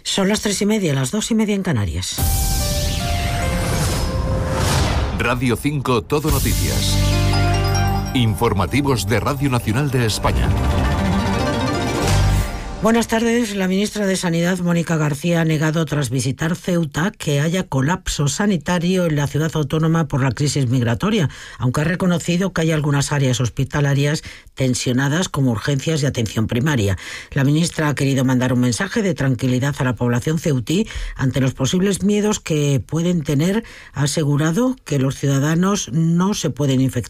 Son las 3:30, las 2:30 en Canarias. Radio 5 Todo Noticias. Informativos de Radio Nacional de España. Buenas tardes. La ministra de Sanidad, Mónica García, ha negado tras visitar Ceuta que haya colapso sanitario en la ciudad autónoma por la crisis migratoria, aunque ha reconocido que hay algunas áreas hospitalarias tensionadas como urgencias y atención primaria. La ministra ha querido mandar un mensaje de tranquilidad a la población ceutí ante los posibles miedos que pueden tener. Ha asegurado que los ciudadanos no se pueden infectar